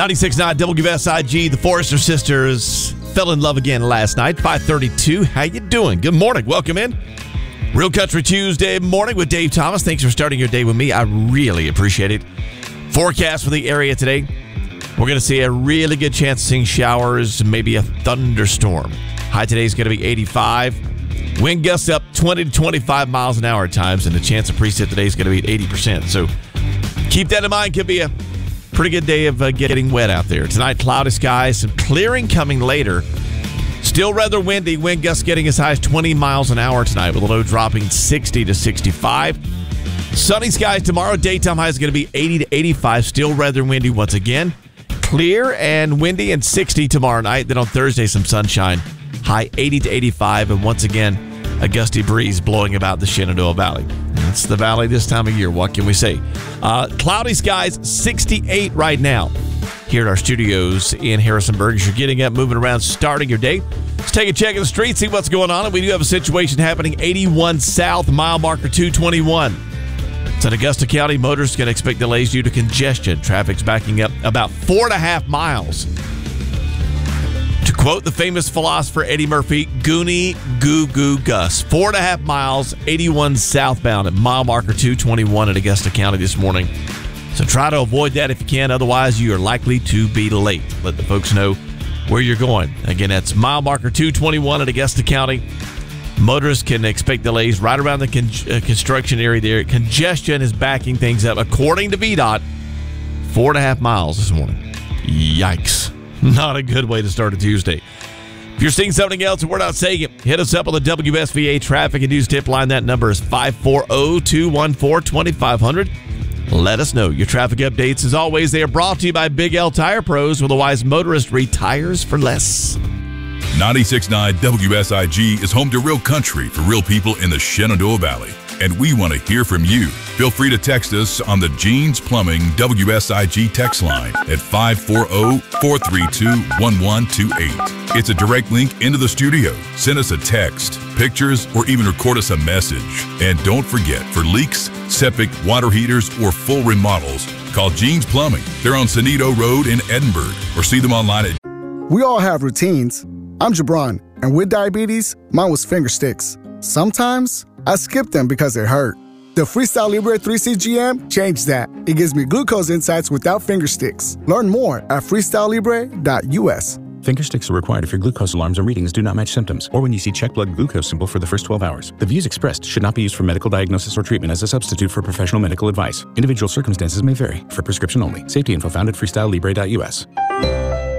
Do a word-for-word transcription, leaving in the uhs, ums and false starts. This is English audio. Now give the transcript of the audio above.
ninety-six point nine W S I G, the Forrester sisters fell in love again last night, five thirty-two. How you doing? Good morning. Welcome in. Real Country Tuesday morning with Dave Thomas. Thanks for starting your day with me. I really appreciate it. Forecast for the area today. We're going to see a really good chance of seeing showers, maybe a thunderstorm. High today is going to be eighty-five. Wind gusts up twenty to twenty-five miles an hour at times, and the chance of precip today is going to be at eighty percent. So keep that in mind. Could be a pretty good day of uh, getting wet out there. Tonight, cloudy skies, some clearing coming later. Still rather windy. Wind gusts getting as high as twenty miles an hour tonight, with a low dropping sixty to sixty-five. Sunny skies tomorrow. Daytime high is going to be eighty to eighty-five. Still rather windy once again. Clear and windy and sixty tomorrow night. Then on Thursday, some sunshine. High eighty to eighty-five. And once again, a gusty breeze blowing about the Shenandoah Valley. That's the valley this time of year. What can we say? Uh, cloudy skies, sixty-eight right now here at our studios in Harrisonburg. As you're getting up, moving around, starting your day, let's take a check of the street, see what's going on. And we do have a situation happening eighty-one South, mile marker two twenty-one. It's in Augusta County. Motorists can expect delays due to congestion. Traffic's backing up about four and a half miles. To quote the famous philosopher Eddie Murphy, Goonie Goo Goo Gus. Four and a half miles, eighty-one southbound at mile marker two twenty-one in Augusta County this morning. So try to avoid that if you can. Otherwise, you are likely to be late. Let the folks know where you're going. Again, that's mile marker two twenty-one at Augusta County. Motorists can expect delays right around the con- uh, construction area there. Congestion is backing things up. According to V DOT, four and a half miles this morning. Yikes. Not a good way to start a Tuesday. If you're seeing something else and we're not saying it, hit us up on the W S V A traffic and news tip line. That number is five four zero, two one four, two five zero zero. Let us know your traffic updates. As always, they are brought to you by Big L Tire Pros, where the wise motorist retires for less. ninety-six point nine W S I G is home to Real Country for real people in the Shenandoah Valley. And we want to hear from you. Feel free to text us on the Jeans Plumbing W S I G text line at five four zero, four three two, one one two eight. It's a direct link into the studio. Send us a text, pictures, or even record us a message. And don't forget, for leaks, septic, water heaters, or full remodels, call Jeans Plumbing. They're on Sonito Road in Edinburgh, or see them online at... We all have routines. I'm Jabron, and with diabetes, mine was finger sticks. Sometimes I skip them because it hurt. The Freestyle Libre three C G M changed that. It gives me glucose insights without finger sticks. Learn more at freestyle libre dot U S. Finger sticks are required if your glucose alarms or readings do not match symptoms, or when you see check blood glucose symbol for the first twelve hours. The views expressed should not be used for medical diagnosis or treatment as a substitute for professional medical advice. Individual circumstances may vary. For prescription only. Safety info found at freestyle libre dot U S.